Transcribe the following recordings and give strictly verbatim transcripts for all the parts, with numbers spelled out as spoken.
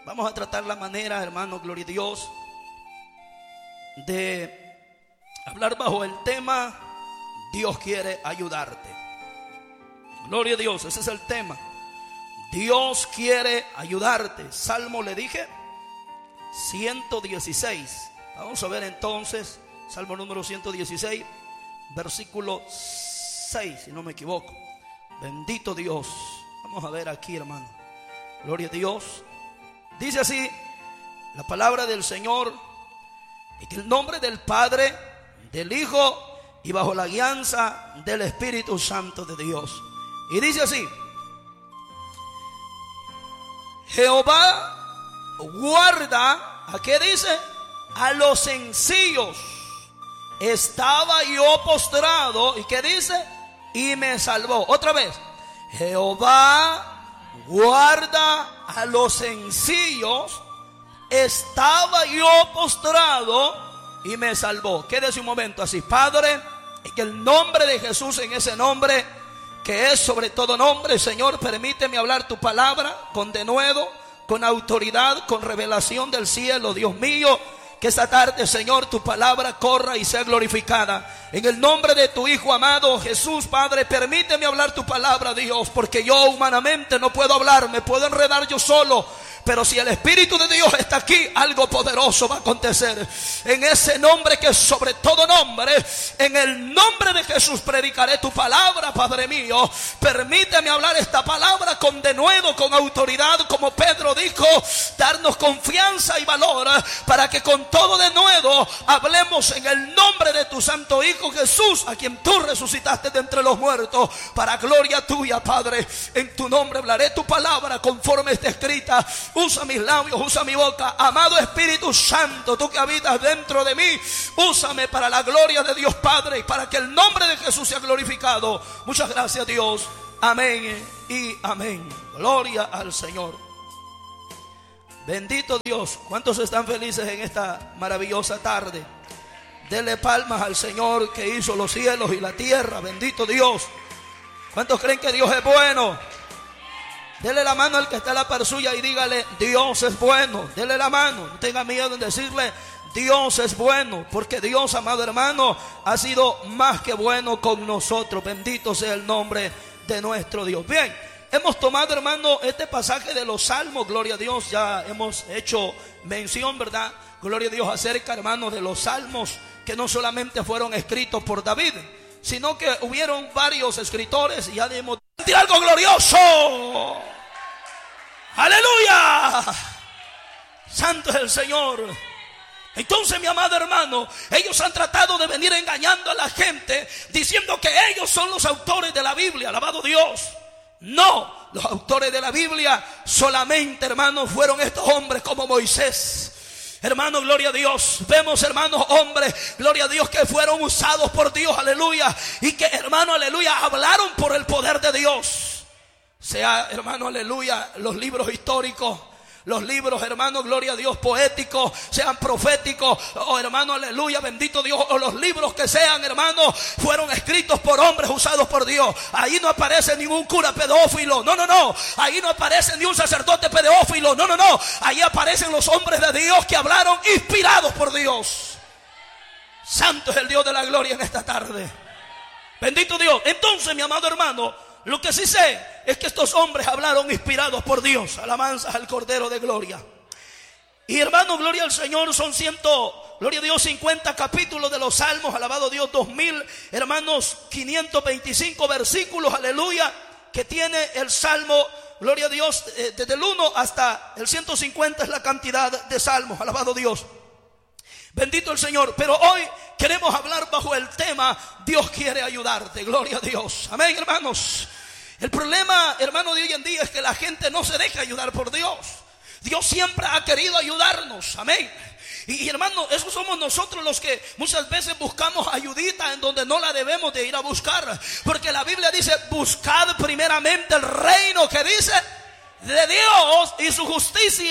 Vamos a tratar la manera, hermano, gloria a Dios, de hablar bajo el tema Dios quiere ayudarte. Gloria a Dios, ese es el tema. Dios quiere ayudarte. Salmo, le dije, ciento dieciséis. Vamos a ver entonces, Salmo número ciento dieciséis, versículo seis, si no me equivoco. Bendito Dios. Vamos a ver aquí, hermano. Gloria a Dios. Dice así la palabra del Señor: en el nombre del Padre, del Hijo y bajo la guianza del Espíritu Santo de Dios. Y dice así: Jehová guarda, ¿a qué dice? A los sencillos. Estaba yo postrado, ¿y qué dice? Y me salvó. Otra vez: Jehová guarda a los sencillos. Estaba yo postrado y me salvó. Quédese un momento así. Padre, en el nombre de Jesús, en ese nombre que es sobre todo nombre, Señor, permíteme hablar tu palabra con denuedo, con autoridad, con revelación del cielo. Dios mío, que esta tarde, Señor, tu palabra corra y sea glorificada. En el nombre de tu Hijo amado Jesús, Padre, permíteme hablar tu palabra, Dios, porque yo humanamente no puedo hablar, me puedo enredar yo solo. Pero si el Espíritu de Dios está aquí, algo poderoso va a acontecer. En ese nombre que es sobre todo nombre, en el nombre de Jesús predicaré tu palabra, Padre mío. Permíteme hablar esta palabra con denuedo, con autoridad, como Pedro dijo, darnos confianza y valor para que con todo denuedo hablemos en el nombre de tu Santo Hijo Jesús, a quien tú resucitaste de entre los muertos, para gloria tuya, Padre. En tu nombre hablaré tu palabra conforme está escrita. Usa mis labios, usa mi boca. Amado Espíritu Santo, tú que habitas dentro de mí, úsame para la gloria de Dios Padre y para que el nombre de Jesús sea glorificado. Muchas gracias, Dios. Amén y amén. Gloria al Señor. Bendito Dios. ¿Cuántos están felices en esta maravillosa tarde? Dele palmas al Señor que hizo los cielos y la tierra. Bendito Dios. ¿Cuántos creen que Dios es bueno? Dele la mano al que está a la par suya y dígale: Dios es bueno. Dele la mano, no tenga miedo en decirle: Dios es bueno, porque Dios, amado hermano, ha sido más que bueno con nosotros. Bendito sea el nombre de nuestro Dios. Bien, hemos tomado, hermano, este pasaje de los Salmos, gloria a Dios. Ya hemos hecho mención, ¿verdad? Gloria a Dios, acerca, hermano, de los Salmos, que no solamente fueron escritos por David, sino que hubieron varios escritores. Y ya hemos dicho algo glorioso. ¡Aleluya! Santo es el Señor. Entonces, mi amado hermano, ellos han tratado de venir engañando a la gente, diciendo que ellos son los autores de la Biblia. Alabado Dios. No, los autores de la Biblia solamente, hermanos, fueron estos hombres como Moisés. Hermano, gloria a Dios. Vemos, hermanos, hombres, gloria a Dios, que fueron usados por Dios, aleluya, y que, hermano, aleluya, hablaron por el poder de Dios. Sea, hermano, aleluya, los libros históricos, los libros, hermano, gloria a Dios, poéticos, sean proféticos, oh, hermano, aleluya, bendito Dios, o los libros que sean, hermano, fueron escritos por hombres usados por Dios. Ahí no aparece ningún cura pedófilo, no, no, no. Ahí no aparece ni un sacerdote pedófilo, no, no, no. Ahí aparecen los hombres de Dios que hablaron inspirados por Dios. Santo es el Dios de la gloria en esta tarde. Bendito Dios. Entonces, mi amado hermano, lo que sí sé es que estos hombres hablaron inspirados por Dios. Alabanzas al Cordero de Gloria. Y hermano, gloria al Señor, son ciento, gloria a Dios, cincuenta capítulos de los Salmos. Alabado Dios, dos mil, hermanos, quinientos veinticinco versículos, aleluya, que tiene el Salmo. Gloria a Dios, eh, desde el uno hasta el ciento cincuenta es la cantidad de salmos. Alabado Dios. Bendito el Señor. Pero hoy queremos hablar bajo el tema Dios quiere ayudarte. Gloria a Dios. Amén, hermanos. El problema, hermano, de hoy en día es que la gente no se deja ayudar por Dios. Dios siempre ha querido ayudarnos. Amén. Y, y hermano, esos somos nosotros los que muchas veces buscamos ayudita en donde no la debemos de ir a buscar. Porque la Biblia dice: buscad primeramente el reino, que dice, de Dios y su justicia,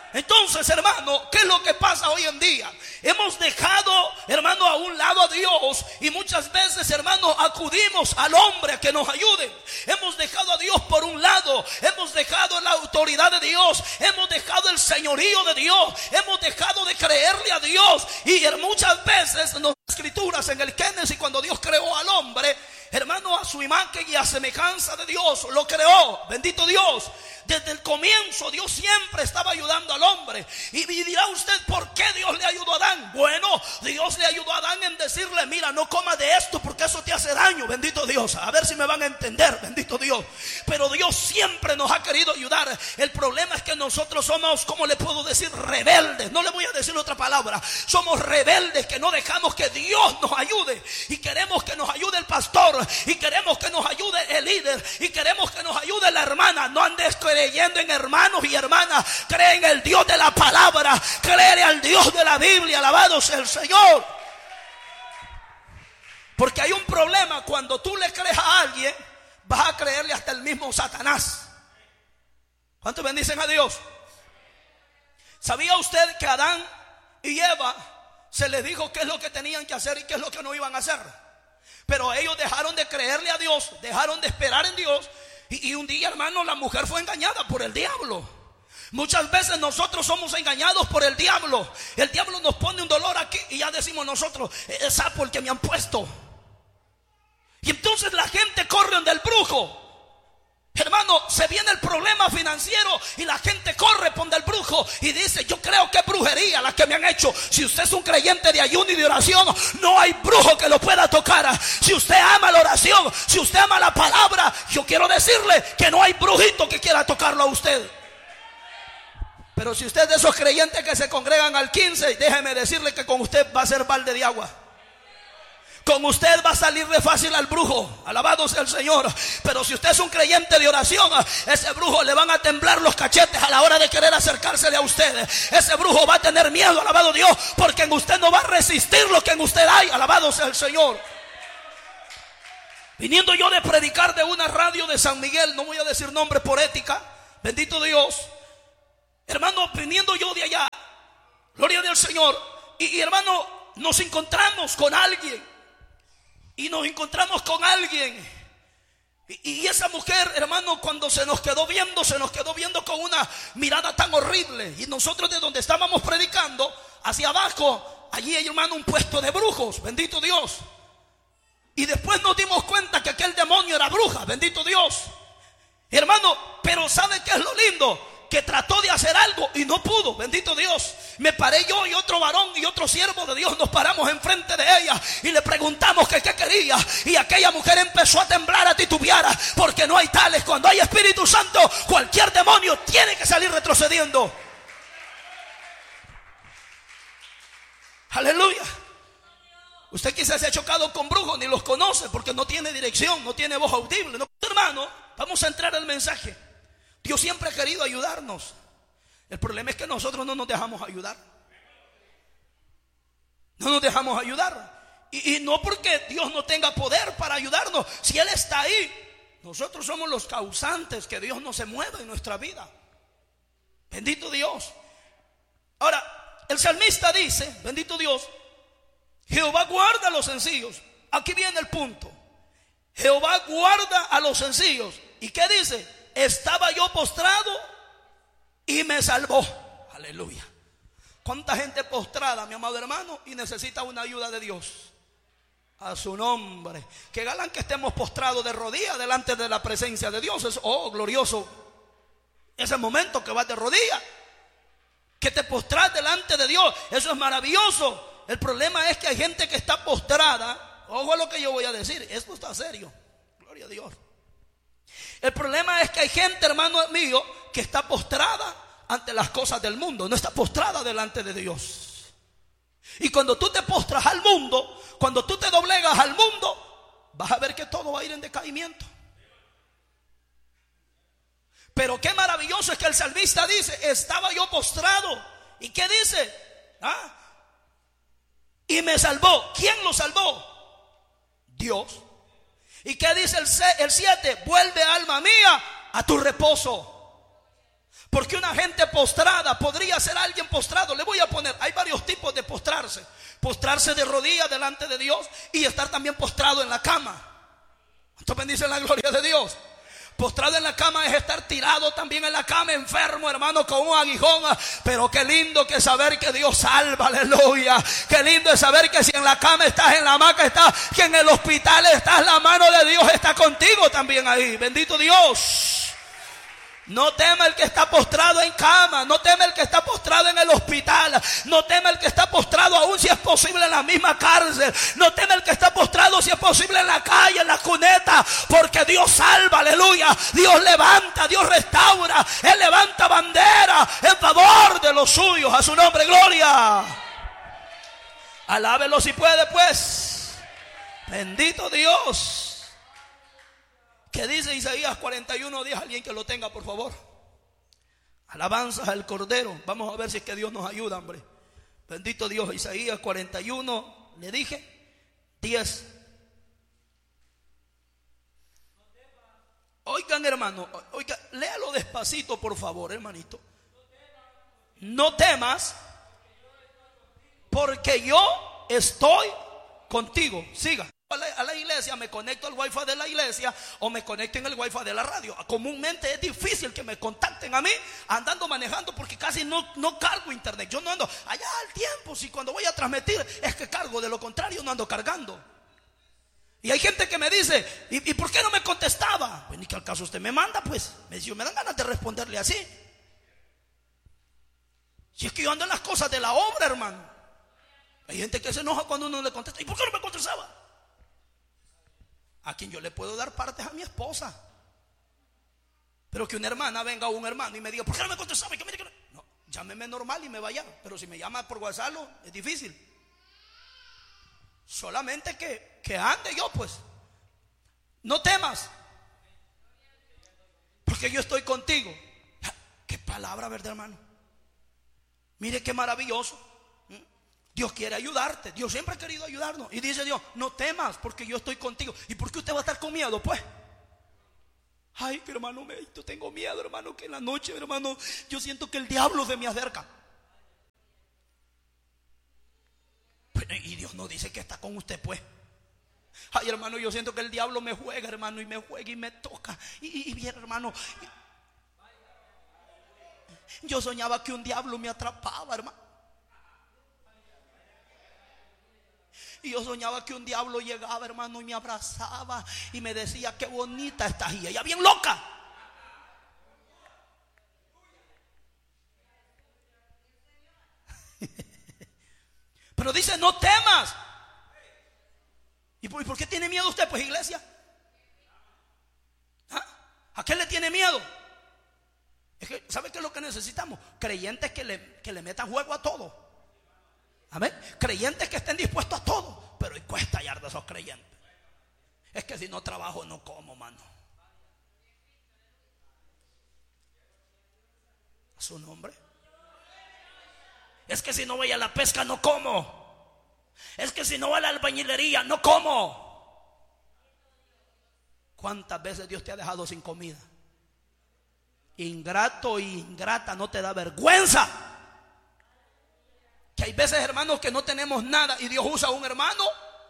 Entonces, hermano, ¿qué es lo que pasa hoy en día? Hemos dejado, hermano, a un lado a Dios, y muchas veces, hermano, acudimos al hombre a que nos ayude. Hemos dejado a Dios por un lado, hemos dejado la autoridad de Dios, hemos dejado el señorío de Dios, hemos dejado de creerle a Dios. Y muchas veces en las escrituras, en el Génesis, cuando Dios creó al hombre, hermano, a su imagen y a semejanza de Dios lo creó. Bendito Dios. Desde el comienzo Dios siempre estaba ayudando al hombre. Y, y dirá usted, ¿por qué Dios le ayudó a Adán? Bueno, Dios le ayudó a Adán en decirle, mira, no comas de esto porque eso te hace daño. Bendito Dios. A ver si me van a entender. Bendito Dios. Pero Dios siempre nos ha querido ayudar. El problema es que nosotros somos, ¿cómo le puedo decir? Rebeldes. No le voy a decir otra palabra. Somos rebeldes que no dejamos que Dios nos ayude. Y queremos que nos ayude el pastor. Y queremos que nos ayude el líder. Y queremos que nos ayude la hermana. No andes creyendo en hermanos y hermanas. Cree en el Dios de la palabra. Cree al Dios de la Biblia. Alabado sea el Señor. Porque hay un problema. Cuando tú le crees a alguien, vas a creerle hasta el mismo Satanás. ¿Cuántos bendicen a Dios? ¿Sabía usted que a Adán y Eva se les dijo qué es lo que tenían que hacer y qué es lo que no iban a hacer? Pero ellos dejaron de creerle a Dios, dejaron de esperar en Dios. Y, y un día, hermano, la mujer fue engañada por el diablo. Muchas veces nosotros somos engañados por el diablo. El diablo nos pone un dolor aquí y ya decimos nosotros, es sapo el que me han puesto. Y entonces la gente corre donde el brujo. Hermano, se viene el problema financiero y la gente corre por el brujo y dice, yo creo que es brujería la que me han hecho. Si usted es un creyente de ayuno y de oración, no hay brujo que lo pueda tocar. Si usted ama la oración, si usted ama la palabra, yo quiero decirle que no hay brujito que quiera tocarlo a usted. Pero si usted es de esos creyentes que se congregan al quince, déjeme decirle que con usted va a ser balde de agua. Con usted va a salir de fácil al brujo. Alabado sea el Señor. Pero si usted es un creyente de oración, ese brujo le van a temblar los cachetes a la hora de querer acercársele a usted. Ese brujo va a tener miedo, alabado Dios, porque en usted no va a resistir lo que en usted hay. Alabado sea el Señor. Viniendo yo de predicar de una radio de San Miguel, no voy a decir nombre por ética, bendito Dios, hermano, viniendo yo de allá, gloria del Señor, y, y hermano, nos encontramos con alguien. Y nos encontramos con alguien. Y, y esa mujer, hermano, cuando se nos quedó viendo, se nos quedó viendo con una mirada tan horrible. Y nosotros de donde estábamos predicando, hacia abajo, allí hay, hermano, un puesto de brujos. Bendito Dios. Y después nos dimos cuenta que aquel demonio era bruja. Bendito Dios. Hermano, pero ¿sabe qué es lo lindo? Que trató de hacer algo y no pudo. Bendito Dios. Me paré yo y otro varón y otro siervo de Dios. Nos paramos enfrente de ella y le preguntamos que qué quería. Y aquella mujer empezó a temblar, a titubear, porque no hay tales. Cuando hay Espíritu Santo, cualquier demonio tiene que salir retrocediendo. Aleluya. Usted quizás se ha chocado con brujos, ni los conoce porque no tiene dirección, no tiene voz audible. No, hermano, vamos a entrar al mensaje. Dios siempre ha querido ayudarnos. El problema es que nosotros no nos dejamos ayudar. No nos dejamos ayudar. Y, y no porque Dios no tenga poder para ayudarnos. Si Él está ahí, nosotros somos los causantes que Dios no se mueva en nuestra vida. Bendito Dios. Ahora, el salmista dice, bendito Dios, Jehová guarda a los sencillos. Aquí viene el punto. Jehová guarda a los sencillos. ¿Y qué dice? Estaba yo postrado y me salvó. Aleluya. ¿Cuánta gente postrada, mi amado hermano, y necesita una ayuda de Dios? A su nombre. Que galán que estemos postrados de rodillas delante de la presencia de Dios. Es, oh, glorioso ese momento que vas de rodillas, que te postras delante de Dios. Eso es maravilloso. El problema es que hay gente que está postrada. Ojo a lo que yo voy a decir. Esto está serio. Gloria a Dios. El problema es que hay gente, hermano mío, que está postrada ante las cosas del mundo. No está postrada delante de Dios. Y cuando tú te postras al mundo, cuando tú te doblegas al mundo, vas a ver que todo va a ir en decaimiento. Pero qué maravilloso es que el salmista dice, estaba yo postrado. ¿Y qué dice? ¿Ah? Y me salvó. ¿Quién lo salvó? Dios. ¿Y qué dice el siete? Vuelve, alma mía, a tu reposo. Porque una gente postrada podría ser alguien postrado. Le voy a poner, hay varios tipos de postrarse. Postrarse de rodillas delante de Dios y estar también postrado en la cama. ¿Cuántos bendicen la gloria de Dios? Postrado en la cama es estar tirado también en la cama, enfermo, hermano, con un aguijón. Pero qué lindo que saber que Dios salva, aleluya. Qué lindo es saber que si en la cama estás, en la hamaca estás, que en el hospital estás, la mano de Dios está contigo también ahí. Bendito Dios. No tema el que está postrado en cama, no tema el que está postrado en el hospital, no tema el que está postrado aún si es posible en la misma cárcel, no tema el que está postrado si es posible en la calle, en la cuneta, porque Dios salva, aleluya. Dios levanta, Dios restaura, Él levanta bandera en favor de los suyos, a su nombre, gloria. Alábelo si puede, pues. Bendito Dios. ¿Qué dice Isaías cuarenta y uno diez? Alguien que lo tenga, por favor. Alabanzas al Cordero. Vamos a ver si es que Dios nos ayuda, hombre. Bendito Dios. Isaías cuarenta y uno, le dije, diez. Oigan, hermano, oigan, léalo despacito, por favor, hermanito. No temas, porque yo estoy contigo. Siga. A la, a la iglesia, me conecto al wifi de la iglesia o me conecto en el wifi de la radio. Comúnmente es difícil que me contacten a mí andando manejando, porque casi no, no cargo internet. Yo no ando allá al tiempo, si cuando voy a transmitir es que cargo, de lo contrario no ando cargando. Y hay gente que me dice, ¿y, y por qué no me contestaba? Pues ni que al caso usted me manda, pues me dice, me dan ganas de responderle así. Si es que yo ando en las cosas de la obra, hermano. Hay gente que se enoja cuando uno le contesta. ¿Y por qué no me contestaba? A quien yo le puedo dar partes a mi esposa. Pero que una hermana venga o un hermano y me diga, ¿por qué no me contestaba? Que me diga, no, llámeme normal y me vaya. Pero si me llama por WhatsApp es difícil. Solamente que, que ande yo, pues. No temas, porque yo estoy contigo. Qué palabra, ¿verdad, hermano? Mire qué maravilloso. Dios quiere ayudarte. Dios siempre ha querido ayudarnos. Y dice Dios, no temas, porque yo estoy contigo. ¿Y por qué usted va a estar con miedo, pues? Ay, que hermano, me, yo tengo miedo, hermano, que en la noche, hermano, yo siento que el diablo se me acerca. Y Dios no dice que está con usted, pues. Ay, hermano, yo siento que el diablo me juega, hermano, y me juega y me toca. Y, y, y bien, hermano, yo soñaba que un diablo me atrapaba, hermano. Y yo soñaba que un diablo llegaba, hermano, y me abrazaba y me decía, qué bonita estás. Y ella bien loca. Pero dice, no temas. ¿Y por, y por qué tiene miedo usted, pues, iglesia? ¿Ah? ¿A qué le tiene miedo? Es que, ¿sabe qué es lo que necesitamos? Creyentes que le, que le metan juego a todo. Amén. Creyentes que estén dispuestos a todo. Pero cuesta hallar de esos creyentes. Es que si no trabajo no como, mano. A su nombre. Es que si no voy a la pesca no como. Es que si no voy a la albañilería no como. ¿Cuántas veces Dios te ha dejado sin comida? Ingrato y ingrata, ¿no te da vergüenza? Que hay veces, hermanos, que no tenemos nada y Dios usa a un hermano.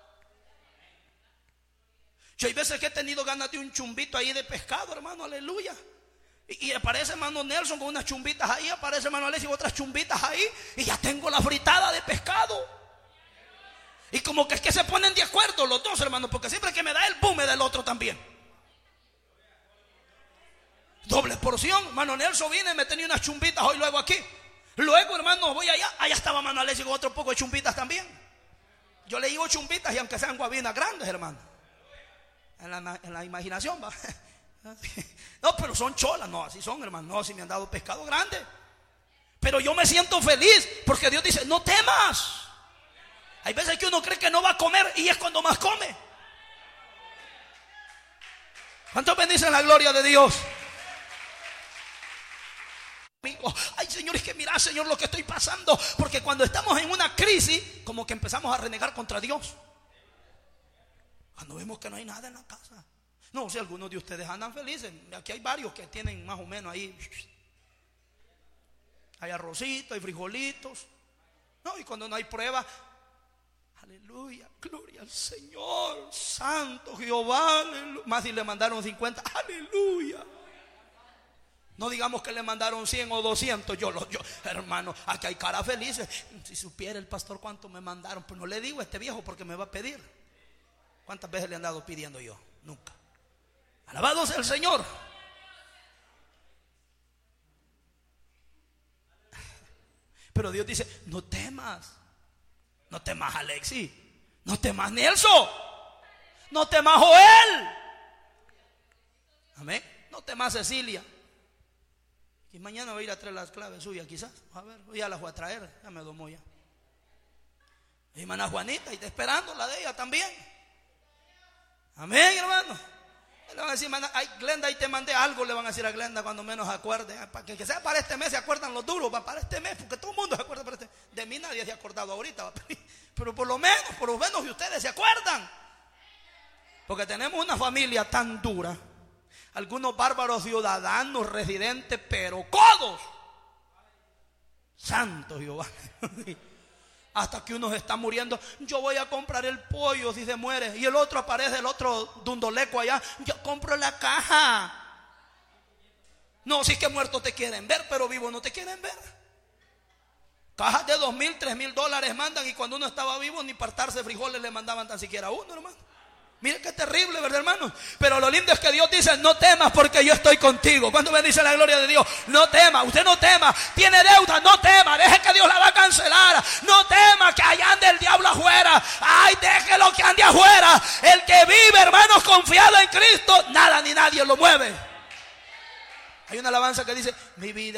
Yo hay veces que he tenido ganas de un chumbito ahí de pescado, hermano, aleluya. Y, y aparece hermano Nelson con unas chumbitas ahí, aparece hermano Alexis con otras chumbitas ahí, y ya tengo la fritada de pescado. Y como que es que se ponen de acuerdo los dos, hermano, porque siempre que me da el boom me da el otro también. Doble porción. Hermano Nelson viene y me tenía unas chumbitas hoy luego aquí. Luego, hermano, voy allá. Allá estaba hermano Alexis con otro poco de chumbitas también. Yo le digo chumbitas y aunque sean guabinas grandes, hermano. En la, en la imaginación, va. No, pero son cholas. No, así son, hermano. No, si me han dado pescado grande. Pero yo me siento feliz porque Dios dice, no temas. Hay veces que uno cree que no va a comer y es cuando más come. ¿Cuántos bendicen la gloria de Dios? Ay, Señor, es que mira, Señor, lo que estoy pasando. Porque cuando estamos en una crisis, como que empezamos a renegar contra Dios. Cuando vemos que no hay nada en la casa. No, si algunos de ustedes andan felices. Aquí hay varios que tienen más o menos ahí. Hay arrocito, hay frijolitos. No, y cuando no hay prueba, aleluya, gloria al Señor, santo Jehová, aleluya. Más si le mandaron cincuenta, aleluya. No digamos que le mandaron cien o doscientos. Yo, lo, yo hermano, aquí hay caras felices. Si supiera el pastor cuánto me mandaron, pues no le digo a este viejo porque me va a pedir. ¿Cuántas veces le han dado pidiendo yo? Nunca. Alabado sea el Señor. Pero Dios dice, no temas. No temas, Alexi. No temas, Nelson. No temas, Joel. Amén. No temas, Cecilia. Y mañana voy a ir a traer las claves suyas, quizás. A ver, ya las voy a traer. Ya me domó ya. Y hermana Juanita, y está esperando la de ella también. Amén, hermano. Le van a decir, hermana, ay, Glenda, ahí te mandé algo. Le van a decir a Glenda cuando menos acuerde. Para que, que sea para este mes, se acuerdan los duros. Para este mes, porque todo el mundo se acuerda para este. De mí nadie se ha acordado ahorita. Pero por lo menos, por lo menos que ustedes se acuerdan. Porque tenemos una familia tan dura. Algunos bárbaros ciudadanos, residentes, pero codos. Santo Jehová. Hasta que uno se está muriendo. Yo voy a comprar el pollo si se muere. Y el otro aparece, el otro dundoleco allá. Yo compro la caja. No, si es que muertos te quieren ver, pero vivos no te quieren ver. Cajas de dos mil, tres mil dólares mandan. Y cuando uno estaba vivo, ni partarse frijoles le mandaban tan siquiera a uno, hermano. Mire qué terrible, ¿verdad, hermano? Pero lo lindo es que Dios dice, no temas porque yo estoy contigo. ¿Cuándo me dice la gloria de Dios? No temas, usted no tema. Tiene deuda, no tema, deje que Dios la va a cancelar. No tema que allá ande el diablo afuera. Ay, déjelo que ande afuera. El que vive, hermanos, confiado en Cristo, nada ni nadie lo mueve. Hay una alabanza que dice, mi vida